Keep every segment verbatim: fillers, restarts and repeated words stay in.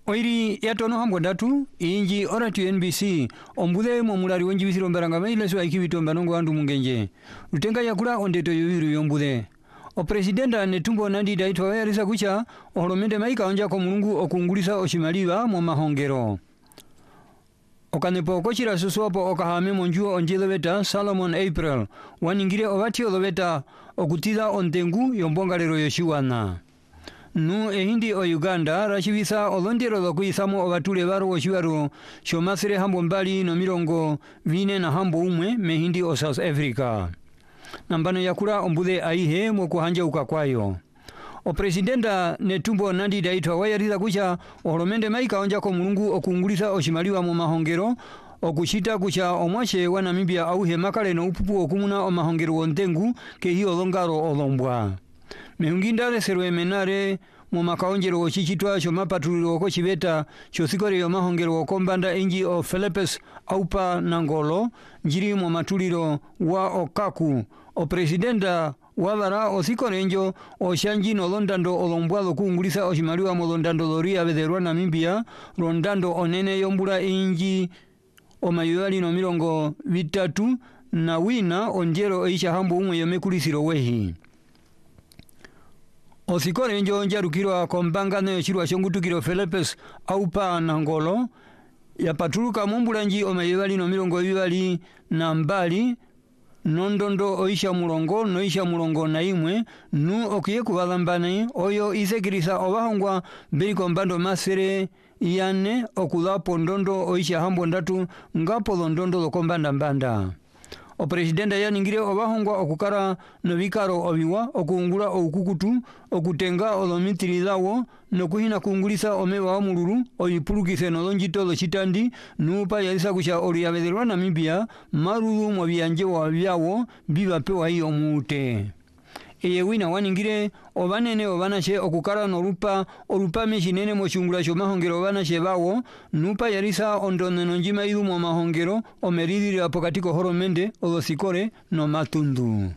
Oiri yatono hambo datu inji oratu N B C ombude momulari wenji bisiro mbaranga maile so aikibito mbanongo andu mungenje lutenga yakula ondeto yubiru yombude o presidenta netumbo nandi daitwa yarisa kucha oholomende maika onja ko mulungu okungulisa oshimaliwa mu mahongero okanepo kochira suswapo okahame monjuo onjeloweta Solomon April waningire obati oloweta okutida ontengu yombongalero yoshiwana nu ehindi o Uganda rashibisa olondero lokuisamo obatule baro oshiwaro shomasire hambo mbali no mirongo vine na hambo umwe mehindi o South Africa nambano yakula ombude aihe mokuhanja ukakwayo o presidenta netumbo nandi daitwa wayariza kucha oholomende maika onja ko mulungu okungulisa oshimaliwa mu mahongero okushita kucha omwashe wa Namibia auhe makale no upupu okumuna o mahongero wontengu ke hiyo longaro olombwa mehungindale serwe menare mu makaonjero ochichitwa sho mapatuliro oko chibeta sho sikore yo mahongero okombanda inji o Philippus aupa nangolo njiri mu matuliro wa okaku o presidenta wabara osikorenjo oshanji no londando olombwalo kungulisa oshimaliwa mu londando loria bederwa Namibia londando onene yombula inji o mayuali no mirongo vitatu na wina onjero oisha hambo umwe yomekulisiro wehi osikore njo njarukirwa kombangano yoshirwa shongutukiro Philippus aupa nangolo ya patuluka mumbulanji omayebali no mirongo ibali na mbali nondondo oisha mulongo noisha mulongo na imwe nu okiye kubalambane oyo isekirisa obahongwa beri kombando masere yane okulapo ndondo oisha hambo ndatu ngapo londondo lokombanda mbanda o presidenta yaningire obahongwa okukara no bikaro obiwa okungula okukutu okutenga olomitirilawo nokuhina kungulisa omewa wa muluru oyipulukise no lonjito lo chitandi nupa yalisa kusha oliyabederwa Namibia maruru mu byanje wa byawo bibapewa hiyo mute eye wina waningire obanene obanashe okukara no rupa orupa meshinene mo chungula sho mahongero banashe bawo nupa yarisa ondone no njima idu mo mahongero omeridiri apokatiko horomende odosikore no matundu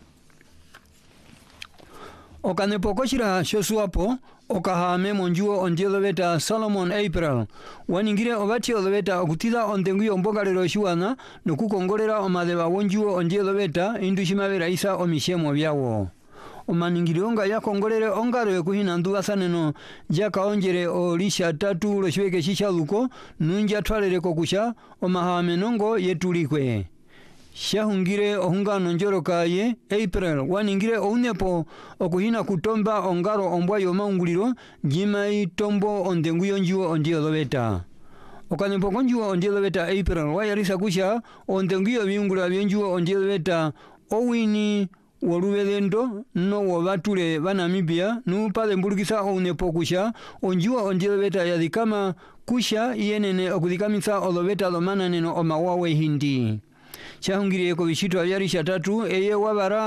okanepo kochira shosuapo okahame monjuo onjeloweta Solomon April waningire obati oloweta okutida ontengu yombogalero shiwana nokukongolera omadeba wonjuo onjeloweta indushimabera isa omishemo byawo omaningiri onga yakongolere ongaro yokuhina ndugasaneno jakaonjere olisha tatu loshweke shishaluko nunja twalere kokusha omahame nongo yetulikwe shahungire ohungano njoroka ye April waningire ounepo okuhina kutomba ongaro ombwa yomaunguliro jimai tombo ondengu yonjuo onjeloweta okanepo konjuo onjeloweta April wayarisa kusha ondengu yobiungula byenjuo onjeloweta owini wolubelendo no wobatule ba Namibia nupale mbulukisa ounepo kusha onjuo onjeloweta yadikama kusha yenene okudikamisa olobeta lomananeno omawawe hindi chahungire ko bishitwa byari shatatu eye wabara